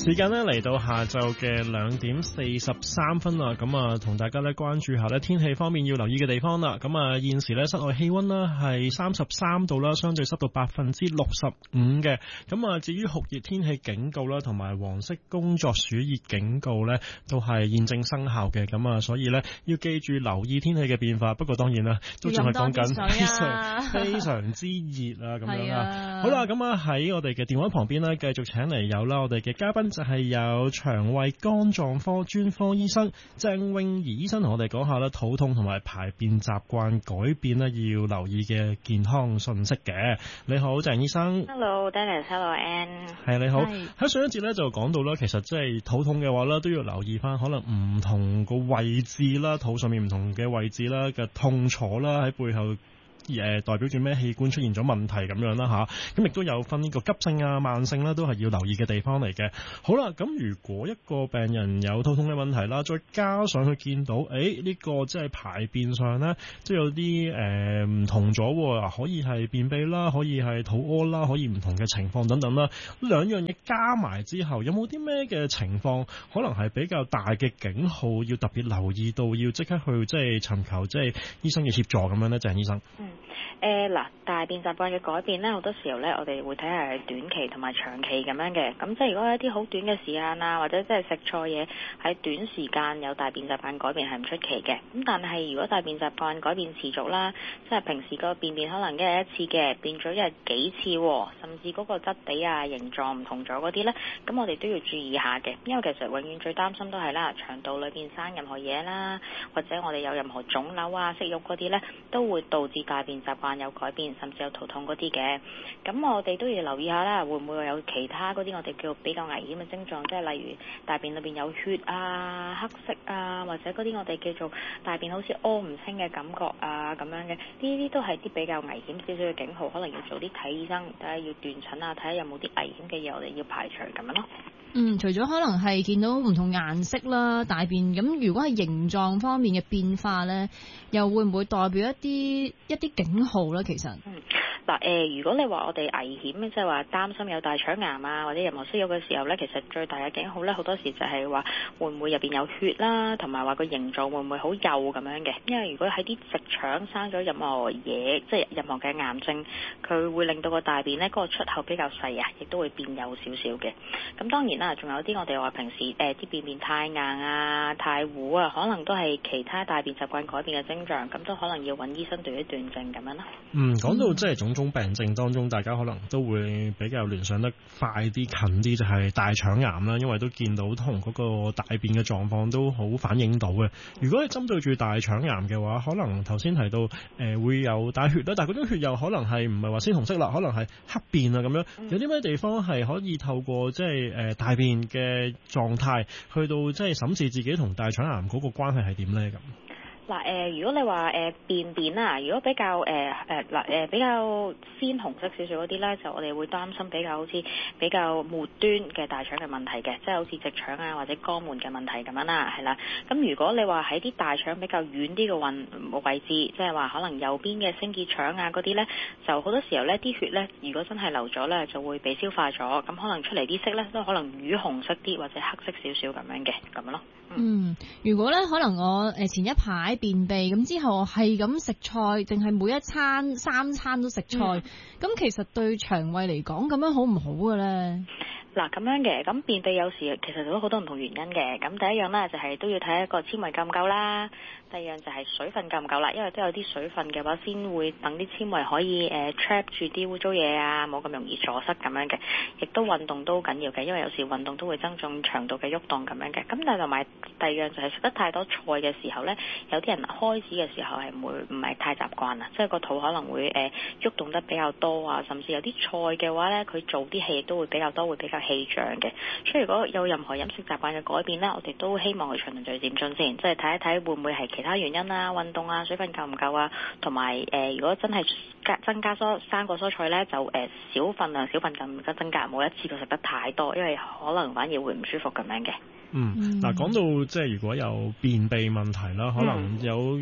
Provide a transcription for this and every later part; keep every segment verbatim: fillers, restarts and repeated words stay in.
時間呢嚟到下晝嘅兩點四十三分啦，咁啊同大家咧關注下咧天氣方面要留意嘅地方啦。咁啊現時咧室外氣溫啦係三十三度啦，相對濕度百分之六十五嘅。咁啊至於酷熱天氣警告啦，同埋黃色工作暑熱警告咧都係現正生效嘅。咁啊所以咧要記住留意天氣嘅變化。不過當然啦，都仲係講緊非常非常之熱啊咁樣啊。好啦，咁啊喺我哋嘅電話旁邊咧，繼續請嚟有啦，我哋嘅嘉賓就係有腸胃肝臟科專科醫生鄭詠儀醫生同我哋講下啦，肚痛同埋排便習慣改變咧要留意嘅健康信息嘅。你好，鄭醫生。 Hello，Dennis。Hello，Ann。 係你好。喺上一節咧就講到啦，其實即係肚痛嘅話咧，都要留意翻可能唔同個位置啦，肚上面唔同嘅位置啦嘅痛楚啦，喺背後。誒代表住咩器官出現咗問題咁樣啦吓，咁亦都有分呢個急性啊、慢性啦，都係要留意嘅地方嚟嘅。好啦，咁如果一個病人有肚痛嘅問題啦，再加上佢見到誒呢、欸呢個即係排便上咧，即係有啲誒唔同咗，可以係便秘啦，可以係肚屙啦，可以唔同嘅情況等等啦，兩樣嘢加埋之後，有冇啲咩嘅情況可能係比較大嘅警號，要特別留意到，要即刻去即係尋求即係醫生嘅協助咁樣咧，鄭醫生。 嗯誒嗱、呃，大便習慣嘅改變咧，好多時候咧，我哋會睇下係短期同埋長期咁樣嘅。咁即係如果一啲好短嘅時間啊，或者即係食錯嘢喺短時間有大便習慣改變係唔出奇嘅。咁但係如果大便習慣改變持續啦，即係平時個便便可能一日一次嘅，變咗一日幾次，甚至嗰個質地啊、形狀唔同咗嗰啲咧，咁我哋都要注意下嘅。因為其實永遠最擔心都係啦，腸道裏邊生任何嘢啦，或者我哋有任何腫瘤啊、息肉嗰啲咧，都會導致大便習慣有改變，甚至有肚痛嗰啲嘅。咁我哋都要留意下啦，會唔會有其他嗰啲我哋叫比較危險嘅症狀，即係例如大便裏邊有血啊、黑色啊，或者嗰啲我哋叫做大便好似屙唔清嘅感覺啊咁樣嘅，呢啲都係啲比較危險少少嘅警號，可能要早啲睇醫生，睇下要斷診啊，睇下有冇啲危險嘅嘢我哋要排除咁樣咯。 嗯，除咗可能係見到唔同顏色啦，大便咁，如果係形狀方面嘅變化咧，又會唔會代表一啲一啲警號咧？其實，嗯， 嗱，誒，如果你話我哋危險咧，即係話擔心有大腸癌啊，或者任何息肉嘅時候咧，其實最大嘅警號咧，好多時就係話會唔會入邊有血啦，同埋話個形狀會唔會好幼咁樣嘅？因為如果喺啲直腸生咗任何嘢，即係任何嘅癌症，佢會令到個大便咧嗰個出口比較細啊，亦都會變幼少少嘅。咁當然啦。仲有啲我哋話平時誒啲、呃、便便太硬啊、太糊啊，可能都係其他大便習慣改變嘅徵象，咁都可能要揾醫生對一斷症咁樣咯。 嗯，講到即係種種病症當中，大家可能都會比較聯想得快啲、近啲，就係大腸癌啦，因為都見到同嗰個大便嘅狀況都好反映到嘅。如果係針對住大腸癌嘅話，可能頭先提到誒、呃、會有帶血啦，但係嗰種血又可能係唔係話鮮紅色啦，可能係黑便啊咁樣。嗯、有啲咩地方係可以透過即係誒大便嘅狀態去到即係審視自己同大腸癌嗰個關係係點咧咁？ 嗱誒、呃，如果你話誒、呃、便便啊，如果比較誒誒嗱誒比較鮮紅色少少嗰啲咧，就我哋會擔心比較好似比較末端嘅大腸嘅問題嘅，即係好似直腸啊或者肛門嘅問題咁樣啦，係啦。咁如果你話喺啲大腸比較遠啲嘅運位置，即係話可能右邊嘅升結腸啊嗰啲咧，就好多時候咧啲血咧，如果真係流咗咧，就會被消化咗，咁可能出嚟啲色咧都可能乳紅色啲或者黑色少少咁樣嘅咁樣咯。 嗯，如果咧可能我誒前一排便秘咁之後係咁食菜，淨係每一餐三餐都食菜，咁、嗯、其實對腸胃嚟講咁樣好唔好嘅咧？ 嗱咁樣嘅，咁便秘有時其實都好多唔同原因嘅。咁第一樣咧就係、是、都要睇一個纖維夠唔夠啦，第二樣就係水分夠唔夠啦，因為都有啲水分嘅話，先會等啲纖維可以誒、呃、trap 住啲污糟嘢啊，冇咁容易阻塞咁樣嘅。亦都運動都緊要嘅，因為有時運動都會增重腸道嘅喐動咁樣嘅。咁但係同埋第二樣就係食得太多菜嘅時候咧，有啲人開始嘅時候係唔會唔係太習慣啊，即係個肚可能會誒喐、呃、動得比較多啊，甚至有啲菜嘅話咧，佢做啲氣亦都會比較多，會比較氣脹嘅。所以如果有任何飲食習慣嘅改變咧，我哋都希望去循序漸進先，即係睇一睇會唔會係其他原因啊，運動啊，水分夠唔夠啊，同埋誒如果真係加增加蔬生果蔬菜咧，就誒、呃、小份量小份咁增加，冇一次過食得太多，因為可能反而會唔舒服咁樣嘅。 嗯，嗱講到即係如果有便秘問題啦，可能有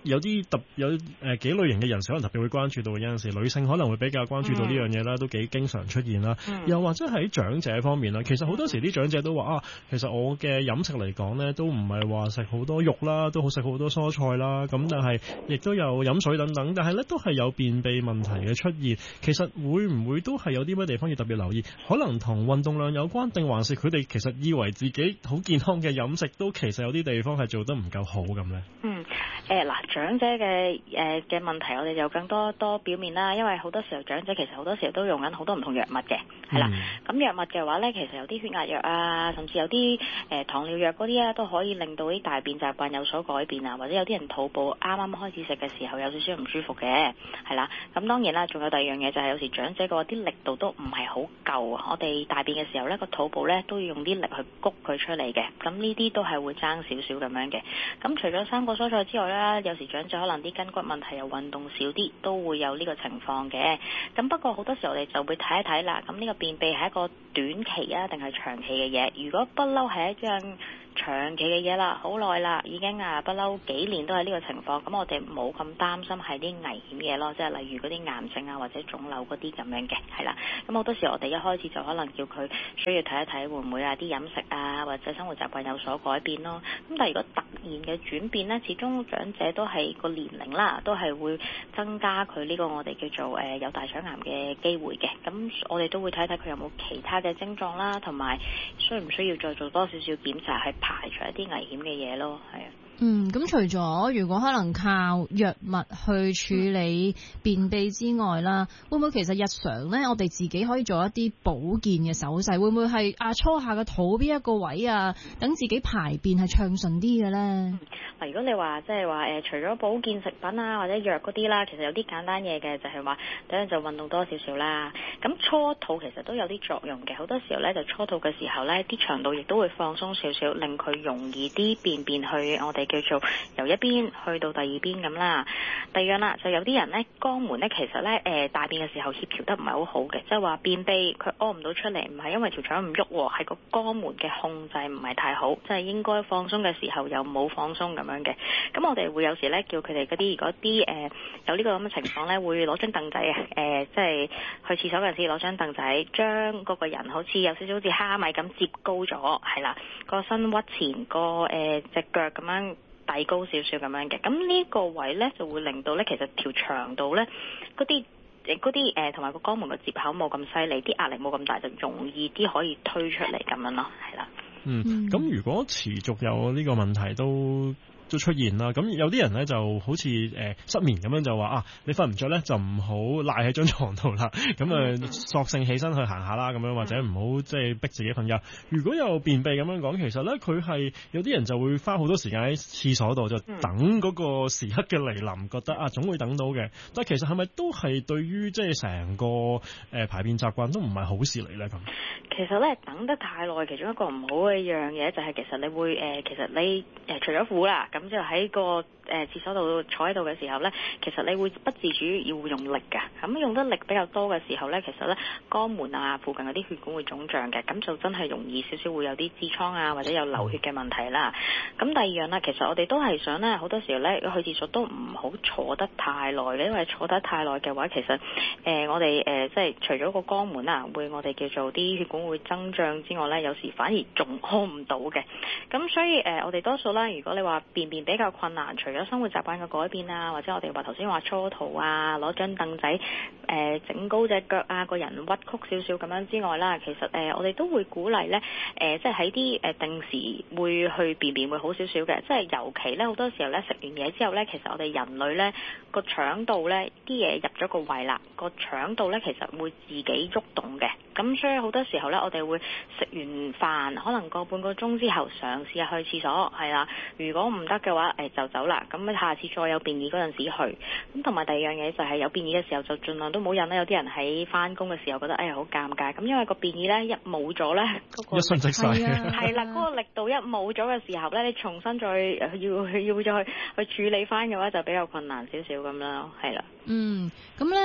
有啲特有誒、呃、幾類型嘅人士可能特別會關注到，有陣時女性可能會比較關注到呢樣嘢啦，都幾經常出現啦。 嗯、 又或者喺長者方面啦，其實好多時啲長者都話啊，其實我嘅飲食嚟講呢，都唔係話食好多肉啦，都好食好多蔬菜啦，咁但係亦都有飲水等等，但係呢都係有便秘問題嘅出現。其實會唔會都係有啲乜地方要特別留意？可能同運動量有關，定還是佢哋其實以為自己好健康嘅飲食，都其實有啲地方係做得唔夠好咁呢？ 嗯，誒嗱，長者嘅誒嘅問題，我哋有更多多表面啦，因為好多時候長者其實好多時候都用緊好多唔同藥物嘅，係啦。咁藥物嘅話咧，其實有啲血壓藥啊，甚至有啲誒、呃、糖尿藥嗰啲啊，都可以令到啲大便習慣有所改變啊，或者有啲人肚部啱啱開始食嘅時候有少少唔舒服嘅，係啦。咁當然啦，仲有第二樣嘢就係有時長者嘅話啲力度都唔係好夠啊，我哋大便嘅時候咧個肚部咧都要用啲力去谷佢出嚟嘅，咁呢啲都係會爭少少咁樣嘅。咁除咗生果蔬菜之外啦，有時長者可能啲筋骨問題又運動少啲，都會有呢個情況嘅。咁不過好多時我哋就會睇一睇啦，咁呢個便秘係一個短期啊定係長期嘅嘢？如果不嬲係一樣長期嘅嘢啦，好耐啦，已經啊不嬲幾年都係呢個情況，咁我哋冇咁擔心係啲危險嘢咯，即係例如嗰啲癌症啊或者腫瘤嗰啲咁樣嘅，係啦。咁好多時我哋一開始就可能叫佢需要睇一睇會唔會啊啲飲食啊或者生活習慣有所改變咯。咁但係如果突然嘅轉變呢，始終長者都係個年齡啦，都係會增加佢呢個我哋叫做誒、呃、有大腸癌嘅機會嘅。咁我哋都會睇睇佢有冇其他嘅症狀啦，同埋需唔需要再做多少少檢查去排除一啲危險嘅嘢咯，係啊。 嗯，咁除咗如果可能靠藥物去處理便秘之外啦，會唔會其實日常咧，我哋自己可以做一啲保健嘅手勢？會唔會係啊搓下個肚邊一個位啊，等自己排便係暢順啲嘅咧？ 嗱、嗯，如果你話即係話誒，除咗保健食品啊或者藥嗰啲啦，其實有啲簡單嘢嘅，就係話等陣就運動多少少啦。咁搓肚其實都有啲作用嘅，好多時候咧就搓肚嘅時候咧，啲腸道亦都會放鬆少少，令佢容易啲便便去我哋叫做由一邊去到第二邊咁啦。第二樣啦，就有啲人咧肛門咧，其實咧誒、呃、大便嘅時候協調得唔係好好嘅，即係話便秘佢屙唔到出嚟，唔係因為條腸唔喐，係個肛門嘅控制唔係太好，即係應該放鬆嘅時候又冇放鬆咁樣嘅。咁我哋會有時咧叫佢哋嗰啲如果啲誒、呃、有呢個咁嘅情況咧，會攞張凳仔啊誒，即係去廁所嗰陣時攞張凳仔，將嗰個人好似有少少好似蝦米咁摺高咗，係啦，個身屈前個誒隻腳咁樣遞高少少咁樣嘅。咁呢個位咧就會令到咧其實條腸道咧嗰啲嗰啲誒同埋個肛門嘅接口冇咁犀利，啲壓力冇咁大，就容易啲可以推出嚟咁樣咯，係啦。 嗯，咁、嗯、如果持續有呢個問題都都出現啦，咁有啲人咧就好似誒、呃、失眠咁樣就話啊，你瞓唔着咧就唔好賴喺張床度啦，咁啊索性起身去行下啦，咁樣或者唔好即係逼自己瞓覺。如果有便秘咁樣講，其實咧佢係有啲人就會花好多時間喺廁所度就等嗰個時刻嘅嚟臨，覺得啊總會等到嘅。但係其實係咪都係對於即係成個誒、呃、排便習慣都唔係好事嚟咧？咁其實咧等得太耐，其中一個唔好嘅一樣嘢就係其實你會誒、呃，其實你誒、呃、除咗苦啦。咁就喺個誒、呃、廁所度坐喺度嘅時候咧，其實你會不自主要會用力㗎。咁用得力比較多嘅時候咧，其實咧肛門啊附近嗰啲血管會腫脹嘅，咁就真係容易少少會有啲痔瘡啊或者有流血嘅問題啦。咁第二樣啦，其實我哋都係想咧，好多時候咧去廁所都唔好坐得太耐嘅，因為坐得太耐嘅話，其實誒、呃、我哋誒、呃、即係除咗個肛門啊會我哋叫做啲血管會增脹之外咧，有時反而仲屙唔到嘅。咁所以誒、呃、我哋多數啦，如果你話便便比較困難，除咗生活習慣嘅改變啊，或者我哋話頭先話搓肚啊，攞張凳仔誒整、呃、高隻腳啊，個人屈曲少少咁樣之外啦，其實誒、呃、我哋都會鼓勵咧誒，即係喺啲誒定時會去便便會好少少嘅，即係尤其咧好多時候咧食完嘢之後咧，其實我哋人類咧個腸道咧啲嘢入咗個胃啦，個腸道咧其實會自己喐動嘅，咁所以好多時候咧我哋會食完飯可能個半個鐘之後嘗試下去廁所，係啦，如果唔得嘅話誒就走啦，咁下次再有便意嗰陣時去。咁同埋第二樣嘢就係有便意嘅時候就盡量都冇忍啦，有啲人喺翻工嘅時候覺得哎呀好尷尬，咁因為個便意咧一冇咗咧嗰個一瞬即逝係啦，嗰、嗰個力度一冇咗嘅時候咧，你重新再要要再去去處理翻嘅話就比較困難少少咁啦，係啦。 嗯，咁咧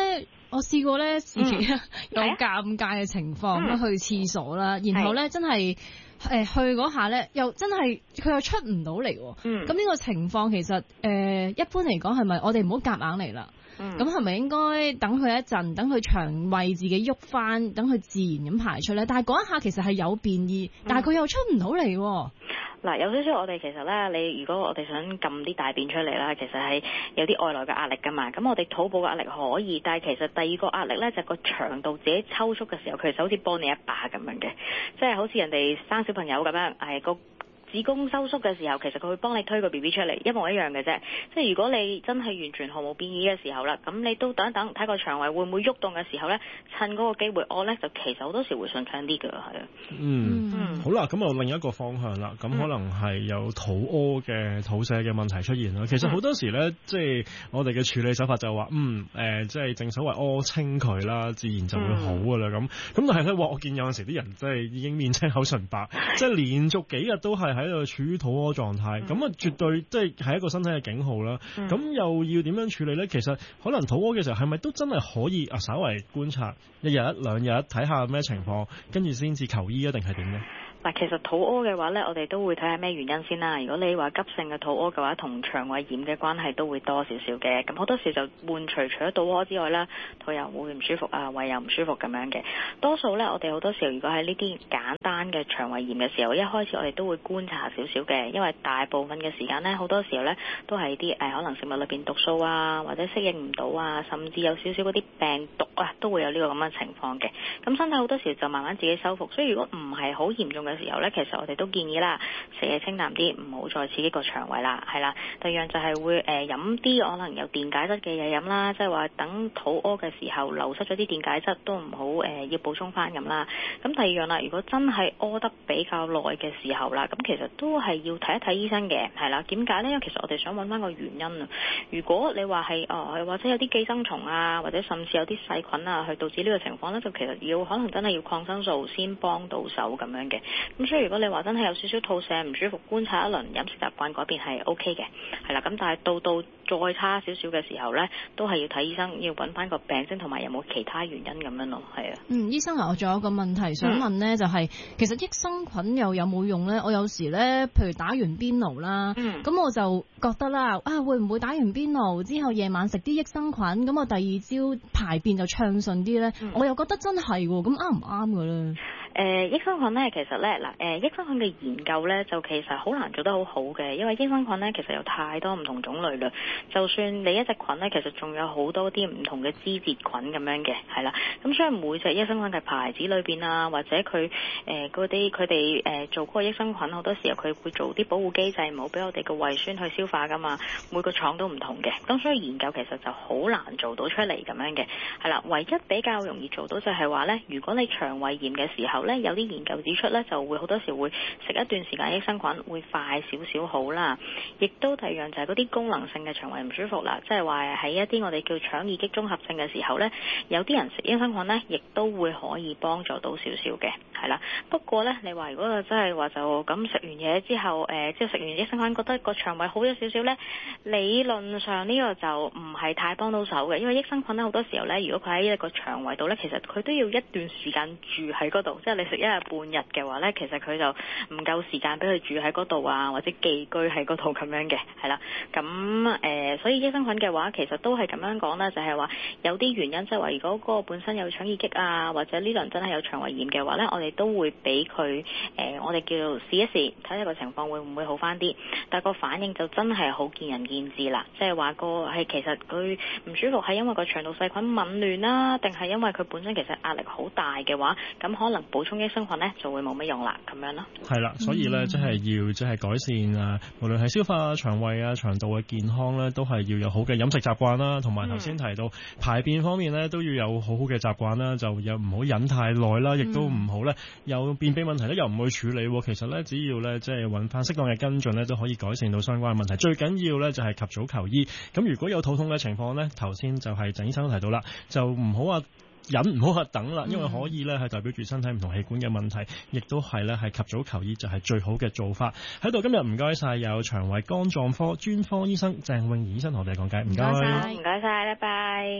我試過咧，自己有尷尬嘅情況咁、嗯、去廁所啦，然後咧真係誒去嗰下咧，又真係佢又出唔到嚟。嗯，咁呢個情況其實誒、呃、一般嚟講係咪我哋唔好夾硬嚟啦？咁係咪應該等佢一陣，等佢腸胃自己喐翻，等佢自然咁排出咧？但係嗰一下其實係有便意，嗯、但係佢又出唔到嚟。 嗱，有少少我哋其實咧，你如果我哋想撳啲大便出嚟啦，其實係有啲外來嘅壓力噶嘛。咁我哋肚部嘅壓力可以，但係其實第二個壓力咧就係個腸道自己抽搐嘅時候，佢就好似幫你一把咁樣嘅，即係好似人哋生小朋友咁樣，係個子宮收縮嘅時候，其實佢會幫你推個 B B 出嚟，一模一樣嘅啫。即係如果你真係完全毫無變異嘅時候啦，咁你都等一等，睇個腸胃會唔會喐動嘅時候咧，趁嗰個機會屙咧，就其實好多時會順暢啲嘅，係啊。 嗯，嗯好啦，咁啊另一個方向啦，咁可能係有肚屙嘅肚瀉嘅問題出現啦。其實好多時咧，即係我哋嘅處理手法就話，嗯，誒、呃，即係正所謂屙清佢啦，自然就會好噶啦。咁咁但係咧，我見有陣時啲人即係已經面青口唇白，即係連續幾日都係喺度處於肚屙狀態，咁啊、嗯、絕對即係係一個身體嘅警號啦。咁、嗯、又要點樣處理咧？其實可能肚屙嘅時候係咪都真係可以啊？稍為觀察一日一兩日，睇下咩情況，跟住先至求醫，一定係點咧？ 嗱，其實肚屙嘅話咧，我哋都會睇下咩原因先啦。如果你話急性嘅肚屙嘅話，同腸胃炎嘅關係都會多少少嘅。咁好多時就伴隨除咗肚屙之外啦，肚又會唔舒服啊，胃又唔舒服咁樣嘅。多數咧，我哋好多時候如果喺呢啲簡單嘅腸胃炎嘅時候，一開始我哋都會觀察少少嘅，因為大部分嘅時間咧，好多時候咧都係啲誒可能食物裏邊毒素啊，或者適應唔到啊，甚至有少少嗰啲病毒啊，都會有呢個咁嘅情況嘅。咁身體好多時就慢慢自己修復，所以如果唔係好嚴重嘅時候咧，其實我哋都建議啦，食嘢清淡啲，唔好再刺激個腸胃啦，係啦。第二樣就係會誒飲啲可能有電解質嘅嘢飲啦，即係話等肚屙嘅時候流失咗啲電解質都唔好誒要補充翻咁啦。咁第二樣啦，如果真係屙得比較耐嘅時候啦，咁其實都係要睇一睇醫生嘅，係啦。點解呢？因為其實我哋想揾翻個原因啊。如果你話係哦，或者有啲寄生蟲啊，或者甚至有啲細菌啊，去導致呢個情況呢，就其實要可能真係要抗生素先幫到手咁樣嘅。咁所以如果你話真係有少少肚瀉唔舒服，觀察一輪飲食習慣改變係 O K 嘅，係啦。咁但係到到再差少少嘅時候呢，都係要睇醫生，要揾翻個病徵同埋有冇其他原因咁樣咯，係啊。嗯， 醫生啊，我仲有個問題想問呢，嗯、就係其實益生菌又有冇用呢？我有時呢，譬如打完邊爐啦，咁、嗯、我就覺得啦，啊會唔會打完邊爐之後夜晚食啲益生菌，咁我第二朝排便就暢順啲呢？嗯、我又覺得真係喎，咁啱唔啱嘅咧？ 誒、呃、益生菌咧，其實咧嗱，誒益生菌嘅研究咧，就其實好難做得好好嘅，因為益生菌咧其實有太多唔同種類啦。就算你一隻菌咧，其實仲有好多啲唔同嘅枝節菌咁樣嘅，係啦。咁所以每隻益生菌嘅牌子裏邊啊，或者佢誒嗰啲佢哋誒做嗰個益生菌，好多時候佢會做啲保護機制，唔好俾我哋嘅胃酸去消化噶嘛。每個廠都唔同嘅，咁所以研究其實就好難做到出嚟咁樣嘅，係啦。唯一比較容易做到就係話咧，如果你腸胃炎嘅時候咧，有啲研究指出咧，就會好多時會食一段時間益生菌會快少少好啦。亦都第二樣就係嗰啲功能性嘅腸胃唔舒服啦，即係話喺一啲我哋叫腸易激綜合症嘅時候咧，有啲人食益生菌咧，亦都會可以幫助到少少嘅，係啦。不過咧，你話如果真係話就咁食完嘢之後，誒即係食完益生菌覺得個腸胃好咗少少咧，理論上呢個就唔係太幫到手嘅，因為益生菌咧好多時候咧，如果佢喺一個腸胃度咧，其實佢都要一段時間住喺嗰度，即係你食一日半日嘅話咧，其實佢就唔夠時間俾佢住喺嗰度啊，或者寄居喺嗰度咁樣嘅，係啦。咁誒、呃，所以益生菌嘅話，其實都係咁樣講啦，就係、是、話有啲原因，即係話如果嗰個本身有腸易激啊，或者呢輪真係有腸胃炎嘅話咧，我哋都會俾佢誒，我哋叫做試一試，睇下個情況會唔會好翻啲。但係個反應就真係好見仁見智啦，即係話個係其實佢唔舒服係因為個腸道細菌紊亂啦，定係因為佢本身其實壓力好大嘅話，咁可能補充益生菌咧就會冇乜用啦，咁樣咯。 係啦，所以咧即係要即係改善啊，無論係消化、腸胃啊、腸道嘅健康咧，都係要有好嘅飲食習慣啦，同埋頭先提到排便方面咧，都要有好好嘅習慣啦，就又唔好忍太耐啦，亦都唔好咧有便秘問題咧又唔去處理。其實咧只要咧即係揾翻適當嘅跟進咧，都可以改善到相關嘅問題。最緊要咧就係及早求醫。咁如果有肚痛嘅情況咧，頭先就係鄭醫生都提到啦，就唔好話忍，唔好話等啦，因為可以咧係代表住身體唔同器官嘅問題，亦都係咧係及早求醫就係最好嘅做法。喺度今日唔該晒有腸胃肝臟科專科醫生鄭詠儀醫生同我哋講解，唔該， 唔該晒，拜拜。